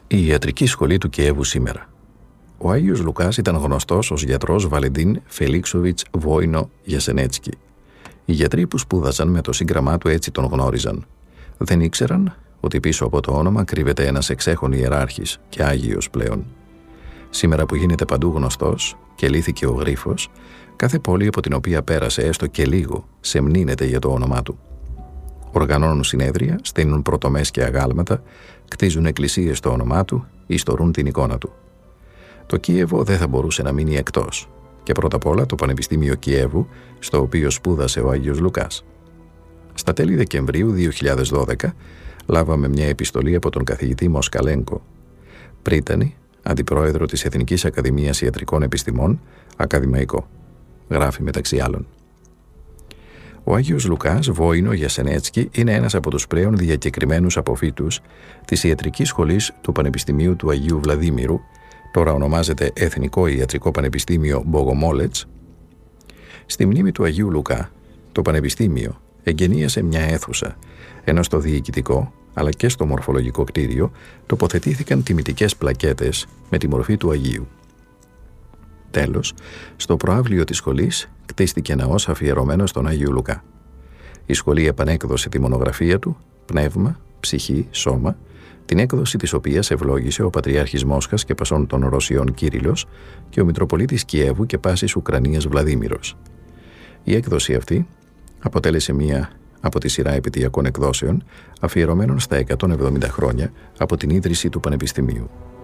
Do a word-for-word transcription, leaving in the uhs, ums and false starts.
Η ιατρική σχολή του Κιέβου σήμερα. Ο Άγιος Λουκάς ήταν γνωστός ως γιατρός Βαλεντίν Φελίξοβιτς Βόινο Γιασενέτσκι. Οι γιατροί που σπούδαζαν με το σύγγραμμά του έτσι τον γνώριζαν. Δεν ήξεραν ότι πίσω από το όνομα κρύβεται ένας εξέχων ιεράρχης και Άγιος πλέον. Σήμερα που γίνεται παντού γνωστός και λύθηκε ο γρίφος, κάθε πόλη από την οποία πέρασε έστω και λίγο σεμνύνεται για το όνομά του. Οργανώνουν συνέδρια, στείνουν πρωτομές και αγάλματα, κτίζουν εκκλησίες στο όνομά του, ιστορούν την εικόνα του. Το Κίεβο δεν θα μπορούσε να μείνει εκτός. Και πρώτα απ' όλα το Πανεπιστήμιο Κιέβου, στο οποίο σπούδασε ο Άγιος Λουκάς. Στα τέλη Δεκεμβρίου δύο χιλιάδες δώδεκα λάβαμε μια επιστολή από τον καθηγητή Μοσκαλένκο, πρίτανη, αντιπρόεδρο της Εθνικής Ακαδημίας Ιατρικών Επιστημών, ακαδημαϊκό. Γράφει μεταξύ άλλων: Ο Άγιος Λουκάς Βόινο Γιασενέτσκι είναι ένας από τους πλέον διακεκριμένους αποφύτους της Ιατρικής Σχολής του Πανεπιστημίου του Αγίου Βλαδίμηρου, τώρα ονομάζεται Εθνικό Ιατρικό Πανεπιστήμιο Μπογομόλετς. Στη μνήμη του Αγίου Λουκά, το Πανεπιστήμιο εγκαινίασε μια αίθουσα, ενώ στο διοικητικό αλλά και στο μορφολογικό κτίριο τοποθετήθηκαν τιμητικές πλακέτες με τη μορφή του Αγίου. Τέλος, στο προαύλιο της σχολής κτίστηκε ναός αφιερωμένος στον Άγιο Λουκά. Η σχολή επανέκδωσε τη μονογραφία του «Πνεύμα, ψυχή, σώμα», την έκδοση της οποίας ευλόγησε ο Πατριάρχης Μόσχας και Πασών των Ρωσιών Κύριλλος και ο Μητροπολίτης Κιέβου και Πάσης Ουκρανίας Βλαδίμηρος. Η έκδοση αυτή αποτέλεσε μία από τη σειρά επαιτειακών εκδόσεων αφιερωμένων στα εκατόν εβδομήντα χρόνια από την ίδρυση του Πανεπιστημίου.